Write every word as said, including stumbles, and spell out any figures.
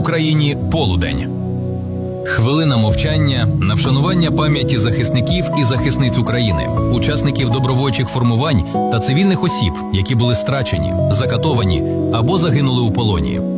Україні полудень. Хвилина мовчання на вшанування пам'яті захисників і захисниць України, учасників добровольчих формувань та цивільних осіб, які були страчені, закатовані або загинули у полоні.